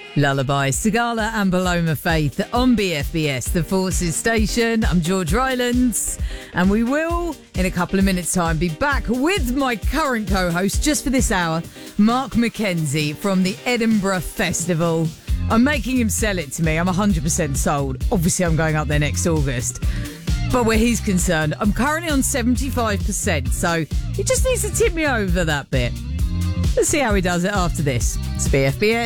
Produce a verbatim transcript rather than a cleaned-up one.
Lullaby, Sagala and Paloma Faith on B F B S, the Forces Station. I'm George Rylands, and we will, in a couple of minutes' time, be back with my current co-host just for this hour, Mark McKenzie from the Edinburgh Festival. I'm making him sell it to me. I'm one hundred percent sold. Obviously, I'm going up there next August. But where he's concerned, I'm currently on seventy-five percent, so he just needs to tip me over that bit. Let's see how he does it after this. It's B F B S.